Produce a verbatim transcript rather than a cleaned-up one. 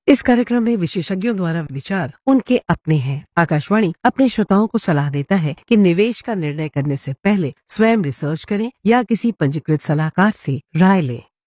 इस कार्यक्रम में विशेषज्ञों द्वारा विचार उनके अपने हैं। आकाशवाणी अपने श्रोताओं को सलाह देता है कि निवेश का निर्णय करने से पहले स्वयं रिसर्च करें या किसी पंजीकृत सलाहकार से राय लें।